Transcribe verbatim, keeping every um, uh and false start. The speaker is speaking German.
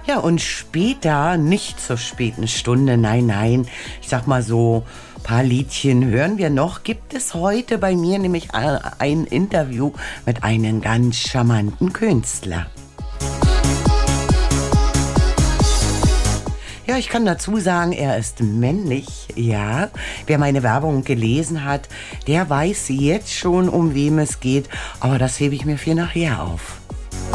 Ja, und später, nicht zur späten Stunde, nein, nein, ich sag mal so, ein paar Liedchen hören wir noch, gibt es heute bei mir nämlich ein Interview mit einem ganz charmanten Künstler. Ja, ich kann dazu sagen, er ist männlich, ja. Wer meine Werbung gelesen hat, der weiß jetzt schon, um wem es geht, aber das hebe ich mir für nachher auf.